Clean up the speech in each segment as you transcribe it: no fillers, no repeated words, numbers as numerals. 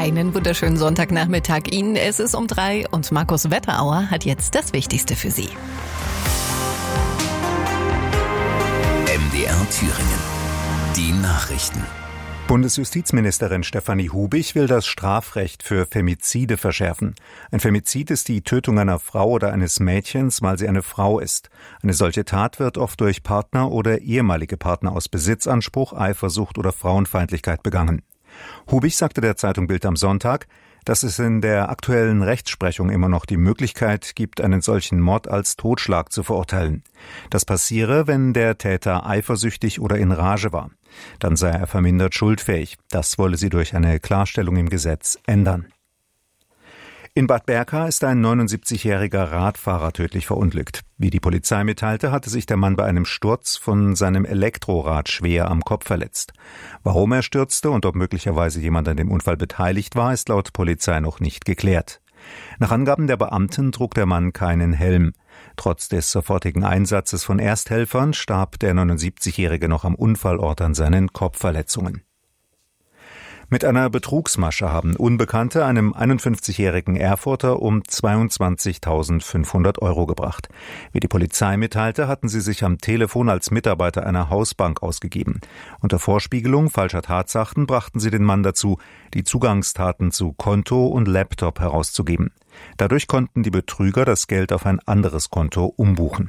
Einen wunderschönen Sonntagnachmittag Ihnen. Es ist um 3 und Markus Wetterauer hat jetzt das Wichtigste für Sie. MDR Thüringen. Die Nachrichten. Bundesjustizministerin Stefanie Hubig will das Strafrecht für Femizide verschärfen. Ein Femizid ist die Tötung einer Frau oder eines Mädchens, weil sie eine Frau ist. Eine solche Tat wird oft durch Partner oder ehemalige Partner aus Besitzanspruch, Eifersucht oder Frauenfeindlichkeit begangen. Hubig sagte der Zeitung Bild am Sonntag, dass es in der aktuellen Rechtsprechung immer noch die Möglichkeit gibt, einen solchen Mord als Totschlag zu verurteilen. Das passiere, wenn der Täter eifersüchtig oder in Rage war. Dann sei er vermindert schuldfähig. Das wolle sie durch eine Klarstellung im Gesetz ändern. In Bad Berka ist ein 79-jähriger Radfahrer tödlich verunglückt. Wie die Polizei mitteilte, hatte sich der Mann bei einem Sturz von seinem Elektrorad schwer am Kopf verletzt. Warum er stürzte und ob möglicherweise jemand an dem Unfall beteiligt war, ist laut Polizei noch nicht geklärt. Nach Angaben der Beamten trug der Mann keinen Helm. Trotz des sofortigen Einsatzes von Ersthelfern starb der 79-Jährige noch am Unfallort an seinen Kopfverletzungen. Mit einer Betrugsmasche haben Unbekannte einem 51-jährigen Erfurter um 22.500 € gebracht. Wie die Polizei mitteilte, hatten sie sich am Telefon als Mitarbeiter einer Hausbank ausgegeben. Unter Vorspiegelung falscher Tatsachen brachten sie den Mann dazu, die Zugangsdaten zu Konto und Laptop herauszugeben. Dadurch konnten die Betrüger das Geld auf ein anderes Konto umbuchen.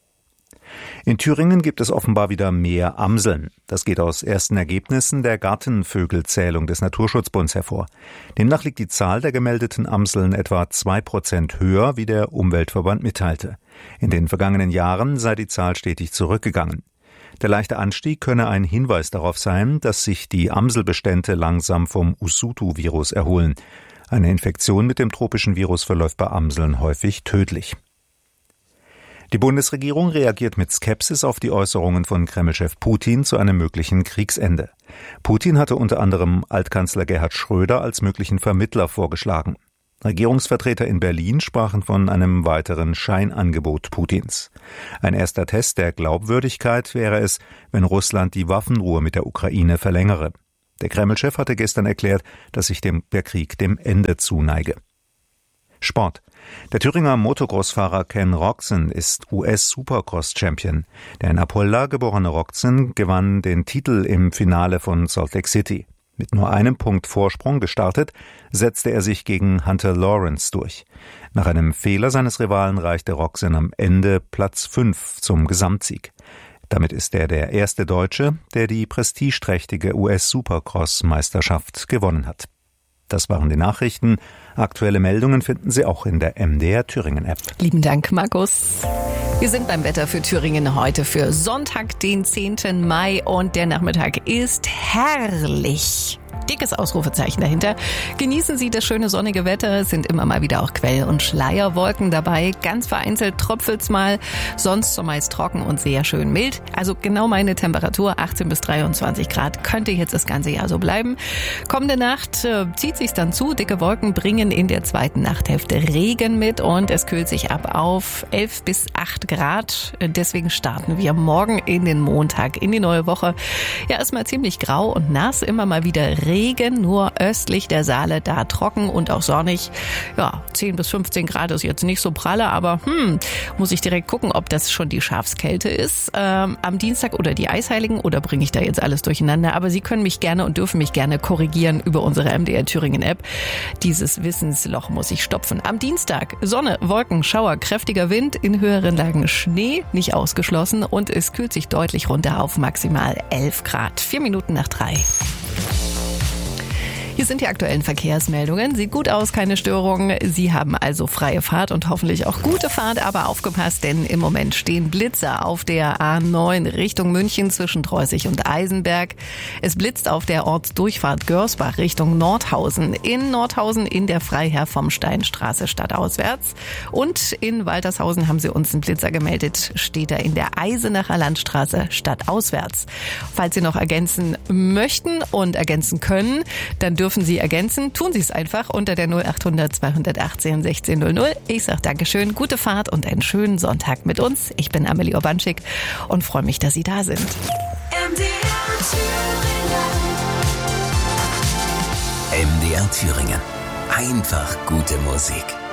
In Thüringen gibt es offenbar wieder mehr Amseln. Das geht aus ersten Ergebnissen der Gartenvögelzählung des Naturschutzbunds hervor. Demnach liegt die Zahl der gemeldeten Amseln etwa 2% höher, wie der Umweltverband mitteilte. In den vergangenen Jahren sei die Zahl stetig zurückgegangen. Der leichte Anstieg könne ein Hinweis darauf sein, dass sich die Amselbestände langsam vom Usutu-Virus erholen. Eine Infektion mit dem tropischen Virus verläuft bei Amseln häufig tödlich. Die Bundesregierung reagiert mit Skepsis auf die Äußerungen von Kreml-Chef Putin zu einem möglichen Kriegsende. Putin hatte unter anderem Altkanzler Gerhard Schröder als möglichen Vermittler vorgeschlagen. Regierungsvertreter in Berlin sprachen von einem weiteren Scheinangebot Putins. Ein erster Test der Glaubwürdigkeit wäre es, wenn Russland die Waffenruhe mit der Ukraine verlängere. Der Kreml-Chef hatte gestern erklärt, dass sich der Krieg dem Ende zuneige. Sport. Der Thüringer Motocross-Fahrer Ken Roczen ist US-Supercross-Champion. Der in Apolda geborene Roczen gewann den Titel im Finale von Salt Lake City. Mit nur einem Punkt Vorsprung gestartet, setzte er sich gegen Hunter Lawrence durch. Nach einem Fehler seines Rivalen reichte Roczen am Ende Platz 5 zum Gesamtsieg. Damit ist er der erste Deutsche, der die prestigeträchtige US-Supercross-Meisterschaft gewonnen hat. Das waren die Nachrichten. Aktuelle Meldungen finden Sie auch in der MDR Thüringen App. Lieben Dank, Markus. Wir sind beim Wetter für Thüringen heute für Sonntag, den 10. Mai und der Nachmittag ist herrlich. Dickes Ausrufezeichen dahinter. Genießen Sie das schöne sonnige Wetter. Es sind immer mal wieder auch Quell- und Schleierwolken dabei. Ganz vereinzelt tröpfelt's mal. Sonst zumeist trocken und sehr schön mild. Also genau meine Temperatur, 18 bis 23 Grad. Könnte jetzt das ganze Jahr so bleiben. Kommende Nacht zieht sich's dann zu. Dicke Wolken bringen in der zweiten Nachthälfte Regen mit und es kühlt sich ab auf 11 bis 8 Grad. Deswegen starten wir morgen in den Montag, in die neue Woche. Ja, erstmal ziemlich grau und nass. Immer mal wieder Regen, nur östlich der Saale da trocken und auch sonnig. Ja, 10 bis 15 Grad ist jetzt nicht so pralle, aber muss ich direkt gucken, ob das schon die Schafskälte ist am Dienstag oder die Eisheiligen oder bringe ich da jetzt alles durcheinander. Aber Sie können mich gerne und dürfen mich gerne korrigieren über unsere MDR Thüringen App. Dieses Wissensloch muss ich stopfen. Am Dienstag Sonne, Wolken, Schauer, kräftiger Wind, in höheren Lagen Schnee, nicht ausgeschlossen und es kühlt sich deutlich runter auf maximal 11 Grad. 4 Minuten nach 3. Hier sind die aktuellen Verkehrsmeldungen. Sieht gut aus, keine Störungen. Sie haben also freie Fahrt und hoffentlich auch gute Fahrt. Aber aufgepasst, denn im Moment stehen Blitzer auf der A9 Richtung München zwischen Treusig und Eisenberg. Es blitzt auf der Ortsdurchfahrt Görsbach Richtung Nordhausen. In Nordhausen in der Freiherr vom Steinstraße stadtauswärts. Und in Waltershausen haben sie uns einen Blitzer gemeldet. Steht er in der Eisenacher Landstraße stadtauswärts. Falls Sie noch ergänzen möchten und ergänzen können, dann dürfen Sie ergänzen. Tun Sie es einfach unter der 0800 218 1600. Ich sage Dankeschön, gute Fahrt und einen schönen Sonntag mit uns. Ich bin Amelie Urbanschik und freue mich, dass Sie da sind. MDR MDR Thüringen. Einfach gute Musik.